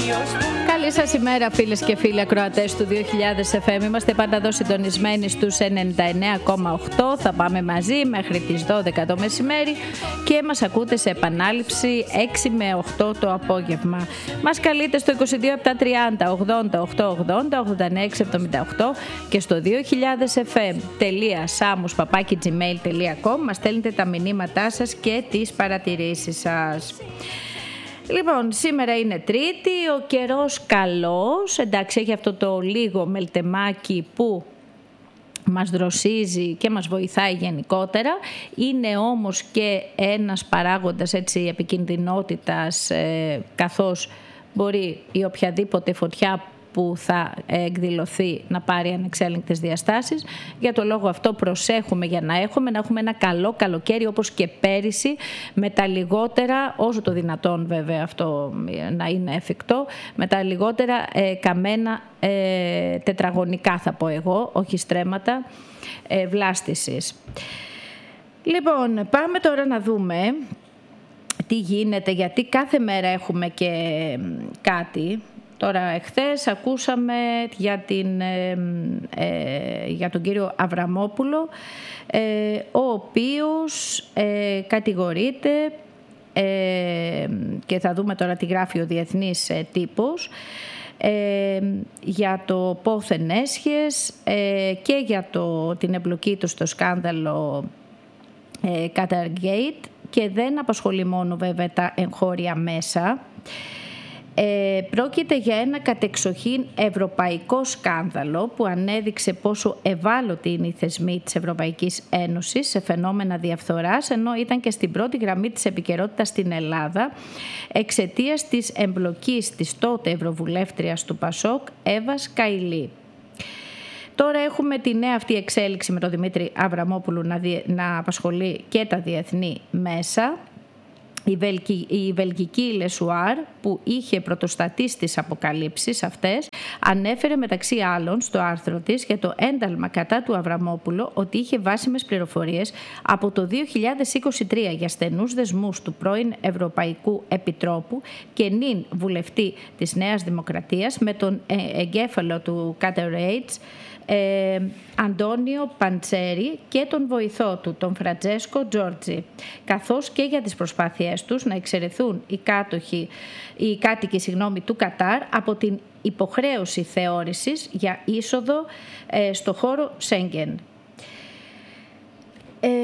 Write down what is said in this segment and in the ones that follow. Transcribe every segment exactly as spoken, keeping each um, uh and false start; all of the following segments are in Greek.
Καλή σας ημέρα, φίλες και φίλοι ακροατές του δύο χιλιάδες εφ εμ. Είμαστε πάντα εδώ συντονισμένοι στους ενενήντα εννέα κόμμα οκτώ. Θα πάμε μαζί μέχρι τις δώδεκα το μεσημέρι και μας ακούτε σε επανάληψη έξι με οκτώ το απόγευμα. Μας καλείτε στο είκοσι δύο επτακόσια τριάντα ογδόντα οκτακόσια ογδόντα ογδόντα εννέα εξακόσια εβδομήντα οκτώ και στο δύο χιλιάδες εφ εμ τελεία σάμους παπάκι τζι μέιλ τελεία κομ. Μας στέλνετε τα μηνύματά σας και τις παρατηρήσεις σας. Λοιπόν, σήμερα είναι Τρίτη, ο καιρός καλός, εντάξει, έχει αυτό το λίγο μελτεμάκι που μας δροσίζει και μας βοηθάει γενικότερα. Είναι όμως και ένας παράγοντας έτσι επικινδυνότητας, ε, καθώς μπορεί η οποιαδήποτε φωτιά που θα εκδηλωθεί να πάρει ανεξέλεγκτες διαστάσεις. Για το λόγο αυτό προσέχουμε για να έχουμε, να έχουμε ένα καλό καλοκαίρι όπως και πέρυσι, με τα λιγότερα, όσο το δυνατόν βέβαια αυτό να είναι εφικτό, με τα λιγότερα ε, καμένα ε, τετραγωνικά θα πω εγώ, όχι στρέμματα ε, βλάστησης. Λοιπόν, πάμε τώρα να δούμε τι γίνεται, γιατί κάθε μέρα έχουμε και κάτι. Τώρα εχθές ακούσαμε για, την, ε, ε, για τον κύριο Αβραμόπουλο, ε, ο οποίος ε, κατηγορείται, ε, και θα δούμε τώρα τι γράφει ο Διεθνής ε, Τύπος, ε, για το πόθεν έσχες ε, και για το, την εμπλοκή του στο σκάνδαλο ε, Qatar Gate, και δεν απασχολεί μόνο βέβαια τα εγχώρια μέσα. Ε, πρόκειται για ένα κατεξοχήν ευρωπαϊκό σκάνδαλο που ανέδειξε πόσο ευάλωτοι είναι οι θεσμοί της Ευρωπαϊκής Ένωσης σε φαινόμενα διαφθοράς, ενώ ήταν και στην πρώτη γραμμή της επικαιρότητας στην Ελλάδα εξαιτίας της εμπλοκής της τότε Ευρωβουλεύτριας του Πασόκ, Εύας Καηλή. Τώρα έχουμε τη νέα αυτή εξέλιξη με τον Δημήτρη Αβραμόπουλο να, δι... να απασχολεί και τα διεθνή μέσα. Η, Βελγική, η βελγική Λεσουάρ, που είχε πρωτοστατεί στις αποκαλύψεις αυτές, ανέφερε μεταξύ άλλων στο άρθρο της για το ένταλμα κατά του Αβραμόπουλο ότι είχε βάσιμες πληροφορίες από το δύο χιλιάδες είκοσι τρία για στενούς δεσμούς του πρώην Ευρωπαϊκού Επιτρόπου και νυν βουλευτή της Νέας Δημοκρατίας με τον εγκέφαλο του Qatar Aid, Ε, Αντώνιο Παντσέρη, και τον βοηθό του, τον Φραντζέσκο Τζόρτζι, καθώς και για τις προσπάθειές τους να εξαιρεθούν οι, κάτοχοι, οι κάτοικοι συγγνώμη, του Κατάρ από την υποχρέωση θεώρησης για είσοδο ε, στο χώρο Σέγγεν. Ε,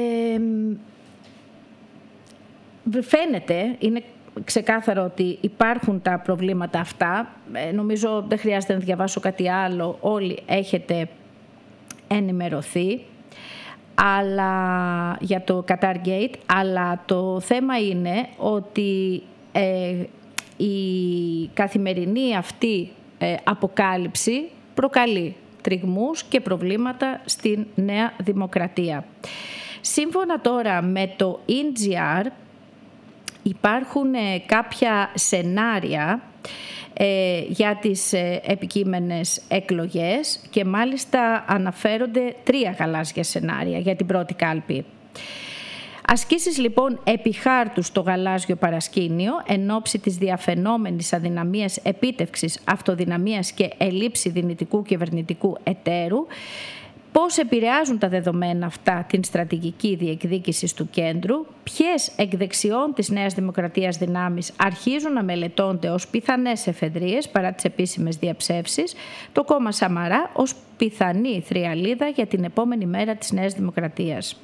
φαίνεται, είναι ξεκάθαρο ότι υπάρχουν τα προβλήματα αυτά. Ε, νομίζω δεν χρειάζεται να διαβάσω κάτι άλλο. Όλοι έχετε ενημερωθεί αλλά, για το Qatar Gate, αλλά το θέμα είναι ότι ε, η καθημερινή αυτή ε, αποκάλυψη προκαλεί τριγμούς και προβλήματα στην Νέα Δημοκρατία. Σύμφωνα τώρα με το ι τζι αρ, υπάρχουν ε, κάποια σενάρια ε, για τις ε, επικείμενες εκλογές, και μάλιστα αναφέρονται τρία γαλάζια σενάρια για την πρώτη κάλπη. Ασκήσεις λοιπόν επί χάρτου στο γαλάζιο παρασκήνιο εν ώψη της διαφαινόμενης αδυναμίας επίτευξης αυτοδυναμίας και ελλείψη δυνητικού κυβερνητικού εταίρου. Πώς επηρεάζουν τα δεδομένα αυτά την στρατηγική διεκδίκηση του κέντρου, ποιες εκ δεξιών της Νέας Δημοκρατίας δυνάμεις αρχίζουν να μελετώνται ως πιθανές εφεδρείες παρά τις επίσημες διαψεύσεις, το κόμμα Σαμαρά ως πιθανή θριαλίδα για την επόμενη μέρα της Νέας Δημοκρατίας.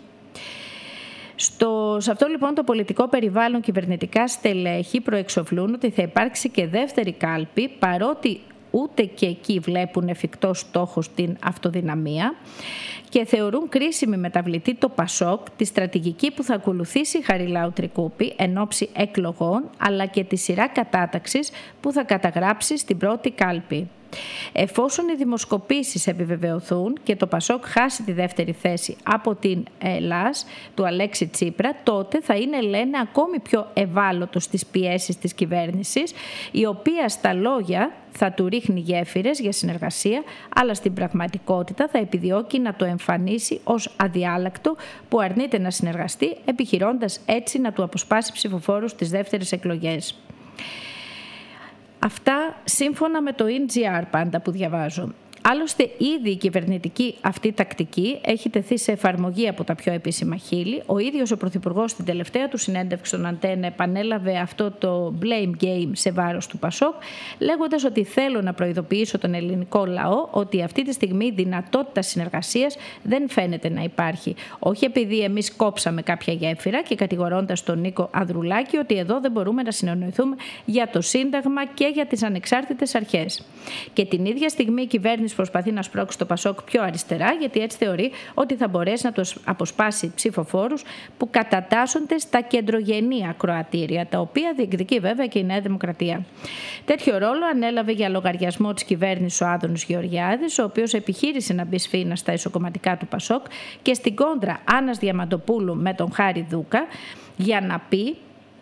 Στο, σε αυτό λοιπόν το πολιτικό περιβάλλον, κυβερνητικά στελέχη προεξοφλούν ότι θα υπάρξει και δεύτερη κάλπη, παρότι ούτε και εκεί βλέπουν εφικτό στόχο την αυτοδυναμία, και θεωρούν κρίσιμη μεταβλητή το Πασόκ, τη στρατηγική που θα ακολουθήσει η Χαριλάου Τρικούπη εν ώψη εκλογών, αλλά και τη σειρά κατάταξης που θα καταγράψει στην πρώτη κάλπη. Εφόσον οι δημοσκοπήσεις επιβεβαιωθούν και το Πασόκ χάσει τη δεύτερη θέση από την ΕΛΑΣ του Αλέξη Τσίπρα, τότε θα είναι, λένε, ακόμη πιο ευάλωτο στις πιέσεις της κυβέρνησης, η οποία στα λόγια θα του ρίχνει γέφυρες για συνεργασία, αλλά στην πραγματικότητα θα επιδιώκει να το εμφανίσει ως αδιάλακτο που αρνείται να συνεργαστεί, επιχειρώντας έτσι να του αποσπάσει ψηφοφόρους στις δεύτερες εκλογές. Αυτά σύμφωνα με το ι τζι αρ πάντα που διαβάζω. Άλλωστε, ήδη η κυβερνητική αυτή τακτική έχει τεθεί σε εφαρμογή από τα πιο επίσημα χείλη. Ο ίδιος ο Πρωθυπουργός στην τελευταία του συνέντευξη στον Αντένα επανέλαβε αυτό το blame game σε βάρος του Πασόκ, λέγοντας ότι θέλω να προειδοποιήσω τον ελληνικό λαό ότι αυτή τη στιγμή η δυνατότητα συνεργασίας δεν φαίνεται να υπάρχει. Όχι επειδή εμείς κόψαμε κάποια γέφυρα και κατηγορώντας τον Νίκο Ανδρουλάκη ότι εδώ δεν μπορούμε να συνεννοηθούμε για το Σύνταγμα και για τις ανεξάρτητες αρχές. Και την ίδια στιγμή η κυβέρνηση προσπαθεί να σπρώξει το Πασόκ πιο αριστερά, γιατί έτσι θεωρεί ότι θα μπορέσει να τους αποσπάσει ψηφοφόρους που κατατάσσονται στα κεντρογενή ακροατήρια, τα οποία διεκδικεί βέβαια και η Νέα Δημοκρατία. Τέτοιο ρόλο ανέλαβε για λογαριασμό της κυβέρνησης ο Άδωνης Γεωργιάδης, ο οποίος επιχείρησε να μπει σφήνα στα ισοκομματικά του Πασόκ και στην κόντρα Άννας Διαμαντοπούλου με τον Χάρη Δούκα, για να πει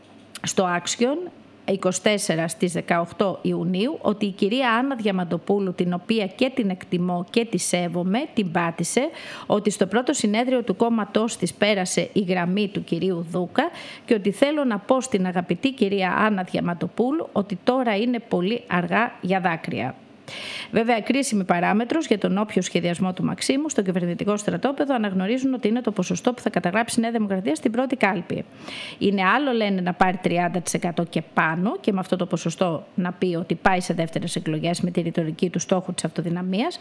στο Άξιον είκοσι τέσσερα στις δεκαοκτώ Ιουνίου ότι η κυρία Άννα Διαμαντοπούλου, την οποία και την εκτιμώ και τη σέβομαι, την πάτησε, ότι στο πρώτο συνέδριο του κόμματός της πέρασε η γραμμή του κυρίου Δούκα και ότι θέλω να πω στην αγαπητή κυρία Άννα Διαμαντοπούλου ότι τώρα είναι πολύ αργά για δάκρυα. Βέβαια, κρίσιμη παράμετρος για τον όποιο σχεδιασμό του Μαξίμου στο κυβερνητικό στρατόπεδο αναγνωρίζουν ότι είναι το ποσοστό που θα καταγράψει η Νέα Δημοκρατία στην πρώτη κάλπη. Είναι άλλο, λένε, να πάρει τριάντα τοις εκατό και πάνω και με αυτό το ποσοστό να πει ότι πάει σε δεύτερες εκλογές με τη ρητορική του στόχου της αυτοδυναμίας.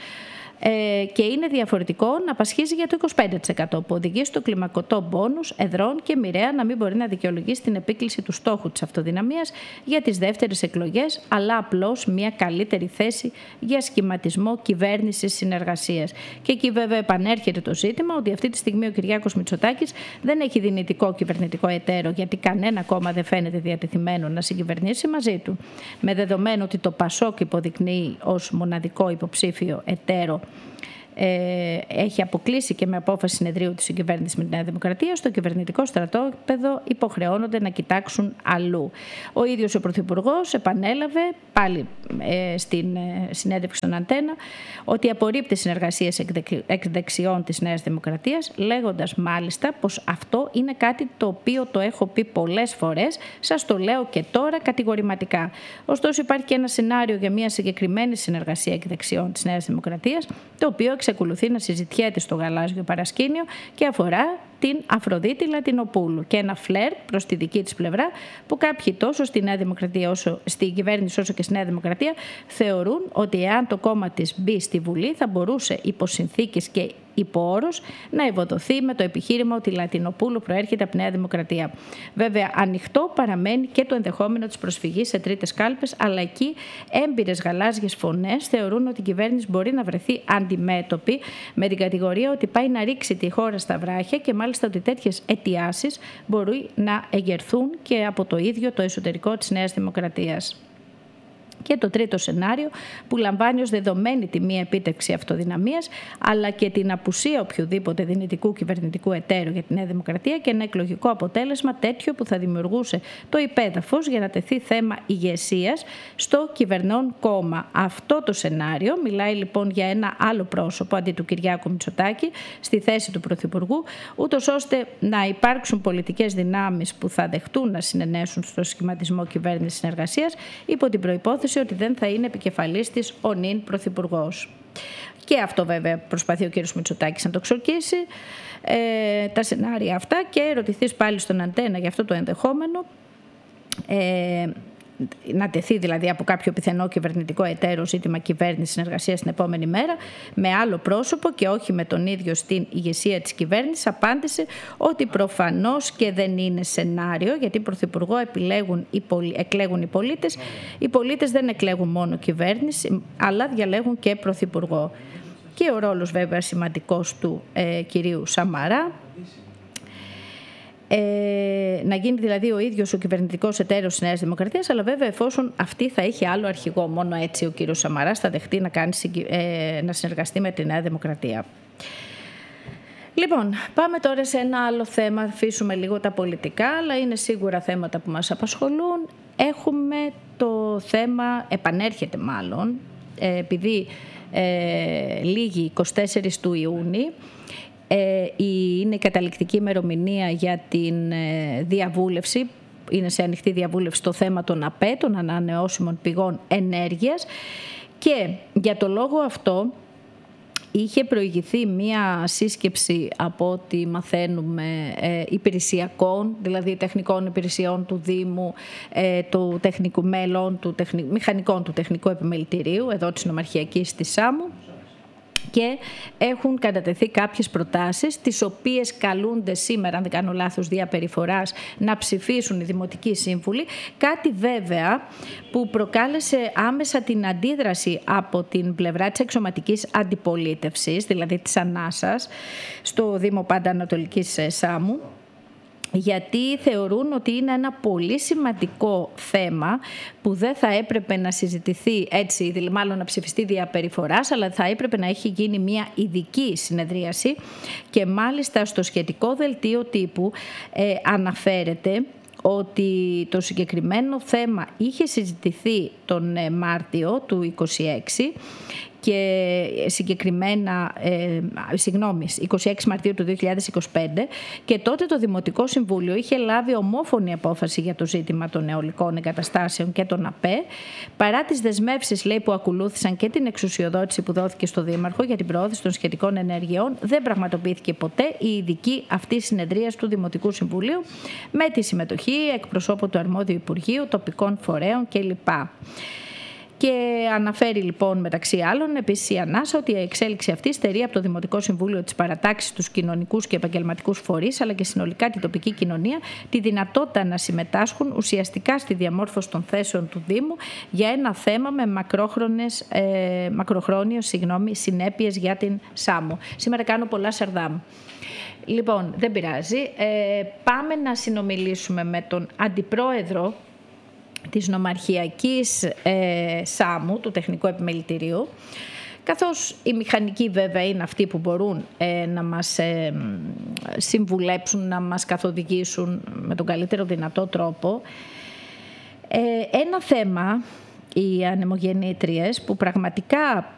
Ε, και είναι διαφορετικό να πασχίζει για το είκοσι πέντε τοις εκατό που οδηγεί στο κλιμακωτό μπόνους εδρών και μοιραία να μην μπορεί να δικαιολογήσει την επίκληση του στόχου της αυτοδυναμίας για τις δεύτερες εκλογές, αλλά απλώς μια καλύτερη θέση για σχηματισμό κυβέρνησης συνεργασίας. Και εκεί βέβαια επανέρχεται το ζήτημα ότι αυτή τη στιγμή ο Κυριάκος Μητσοτάκης δεν έχει δυνητικό κυβερνητικό εταίρο, γιατί κανένα κόμμα δεν φαίνεται διατεθειμένο να συγκυβερνήσει μαζί του. Με δεδομένο ότι το Πασόκ υποδεικνύει ως μοναδικό υποψήφιο εταίρο, Ε, έχει αποκλείσει και με απόφαση συνεδρίου της συγκυβέρνησης με τη Νέα Δημοκρατία, στο κυβερνητικό στρατόπεδο υποχρεώνονται να κοιτάξουν αλλού. Ο ίδιος ο Πρωθυπουργός επανέλαβε πάλι ε, στην ε, συνέντευξη στον Αντένα ότι απορρίπτει συνεργασίες εκ δεξιών της Νέας Δημοκρατίας, λέγοντας μάλιστα πως αυτό είναι κάτι το οποίο το έχω πει πολλές φορές, σας το λέω και τώρα κατηγορηματικά. Ωστόσο, υπάρχει και ένα σενάριο για μια συγκεκριμένη συνεργασία εκ δεξιών της Νέας Δημοκρατίας, το οποίο εξακολουθεί να συζητιέται στο γαλάζιο παρασκήνιο και αφορά την Αφροδίτη Λατινοπούλου και ένα φλερ προς τη δική της πλευρά που κάποιοι τόσο στη Νέα Δημοκρατία όσο στην κυβέρνηση όσο και στη Νέα Δημοκρατία θεωρούν ότι εάν το κόμμα της μπει στη Βουλή θα μπορούσε υπό συνθήκες και υπό όρους να ευοδοθεί με το επιχείρημα ότι η Λατινοπούλου προέρχεται από τη Νέα Δημοκρατία. Βέβαια, ανοιχτό παραμένει και το ενδεχόμενο της προσφυγής σε τρίτες κάλπες, αλλά εκεί έμπειρες γαλάζιες φωνές θεωρούν ότι η κυβέρνηση μπορεί να βρεθεί αντιμέτωπη με την κατηγορία ότι πάει να ρίξει τη χώρα στα βράχια και μάλιστα ότι τέτοιες αιτιάσεις μπορεί να εγερθούν και από το ίδιο το εσωτερικό της Νέας Δημοκρατίας. Και το τρίτο σενάριο που λαμβάνει ως δεδομένη τη μία επίτευξη αυτοδυναμίας αλλά και την απουσία οποιοδήποτε δυνητικού κυβερνητικού εταίρου για τη Νέα Δημοκρατία και ένα εκλογικό αποτέλεσμα τέτοιο που θα δημιουργούσε το υπέδαφος για να τεθεί θέμα ηγεσίας στο κυβερνών κόμμα. Αυτό το σενάριο μιλάει λοιπόν για ένα άλλο πρόσωπο αντί του Κυριάκου Μητσοτάκη στη θέση του Πρωθυπουργού, ούτως ώστε να υπάρξουν πολιτικές δυνάμεις που θα δεχτούν να συνενέσουν στο σχηματισμό κυβέρνησης συνεργασίας υπό την προϋπόθεση ότι δεν θα είναι επικεφαλής της ο νυν Πρωθυπουργός. Και αυτό βέβαια προσπαθεί ο κύριος Μητσοτάκης να το ξορκίσει, ε, τα σενάρια αυτά, και ερωτηθείς πάλι στον Αντένα για αυτό το ενδεχόμενο, ε, να τεθεί δηλαδή από κάποιο πιθανό κυβερνητικό εταίρο ζήτημα κυβέρνηση συνεργασίας την επόμενη μέρα με άλλο πρόσωπο και όχι με τον ίδιο στην ηγεσία της κυβέρνησης, απάντησε ότι προφανώς και δεν είναι σενάριο, γιατί πρωθυπουργό επιλέγουν οι πολι... εκλέγουν οι πολίτες. Οι πολίτες δεν εκλέγουν μόνο κυβέρνηση, αλλά διαλέγουν και πρωθυπουργό. Και ο ρόλος βέβαια σημαντικός του ε, κυρίου Σαμαρά, Ε, να γίνει δηλαδή ο ίδιος ο κυβερνητικός εταίρος της Νέας Δημοκρατίας, αλλά βέβαια εφόσον αυτή θα έχει άλλο αρχηγό. Μόνο έτσι ο κύριος Σαμαράς θα δεχτεί να, κάνει, ε, να συνεργαστεί με τη Νέα Δημοκρατία. Λοιπόν, πάμε τώρα σε ένα άλλο θέμα, αφήσουμε λίγο τα πολιτικά, αλλά είναι σίγουρα θέματα που μας απασχολούν. Έχουμε το θέμα, επανέρχεται μάλλον, ε, επειδή ε, λήγει εικοστή τέταρτη του Ιούνιου, είναι η καταληκτική ημερομηνία για την διαβούλευση είναι σε ανοιχτή διαβούλευση το θέμα των ΑΠΕ, των ανανεώσιμων πηγών ενέργειας, και για το λόγο αυτό είχε προηγηθεί μία σύσκεψη, από ό,τι μαθαίνουμε, ε, υπηρεσιακών, δηλαδή τεχνικών υπηρεσιών του Δήμου, ε, του τεχνικού μέλων, του τεχνη, μηχανικών του Τεχνικού Επιμελητηρίου, εδώ της Νομαρχιακής της Σάμου, και έχουν κατατεθεί κάποιες προτάσεις, τις οποίες καλούνται σήμερα, αν δεν κάνω λάθος, διαπεριφοράς, να ψηφίσουν οι Δημοτικοί Σύμβουλοι. Κάτι βέβαια που προκάλεσε άμεσα την αντίδραση από την πλευρά της εξωματικής αντιπολίτευσης, δηλαδή της Ανάσας, στο Δήμο Πάντα Ανατολικής Σάμου, γιατί θεωρούν ότι είναι ένα πολύ σημαντικό θέμα που δεν θα έπρεπε να συζητηθεί έτσι, μάλλον να ψηφιστεί διαπεριφοράς, αλλά θα έπρεπε να έχει γίνει μια ειδική συνεδρίαση, και μάλιστα στο σχετικό δελτίο τύπου ε, αναφέρεται ότι το συγκεκριμένο θέμα είχε συζητηθεί τον Μάρτιο του είκοσι έξι, και συγκεκριμένα, ε, συγγνώμη, είκοσι έξι Μαρτίου του δύο χιλιάδες είκοσι πέντε, και τότε το Δημοτικό Συμβούλιο είχε λάβει ομόφωνη απόφαση για το ζήτημα των αιωλικών εγκαταστάσεων και των ΑΠΕ, παρά τις δεσμεύσεις, λέει, που ακολούθησαν και την εξουσιοδότηση που δόθηκε στο Δήμαρχο για την προώθηση των σχετικών ενεργειών. Δεν πραγματοποιήθηκε ποτέ η ειδική αυτή συνεδρία του Δημοτικού Συμβουλίου με τη συμμετοχή εκπροσώπου του αρμόδιου Υπουργείου, τοπικών φορέων κλπ. Και αναφέρει λοιπόν μεταξύ άλλων επίσης η Ανάσα ότι η εξέλιξη αυτή στερεί από το Δημοτικό Συμβούλιο της παρατάξης, τους κοινωνικούς και επαγγελματικούς φορείς, αλλά και συνολικά την τοπική κοινωνία, τη δυνατότητα να συμμετάσχουν ουσιαστικά στη διαμόρφωση των θέσεων του Δήμου για ένα θέμα με μακρόχρονες, ε, μακροχρόνιες συγγνώμη, συνέπειες για την Σάμο. Σήμερα κάνω πολλά σαρδάμ. Λοιπόν, δεν πειράζει. Ε, πάμε να συνομιλήσουμε με τον Αντιπρόεδρο της Νομαρχιακής ε, Σάμου, του Τεχνικού Επιμελητηρίου, καθώς οι μηχανικοί βέβαια είναι αυτοί που μπορούν ε, να μας ε, συμβουλέψουν, να μας καθοδηγήσουν με τον καλύτερο δυνατό τρόπο. Ε, ένα θέμα, οι ανεμογεννήτριες, που πραγματικά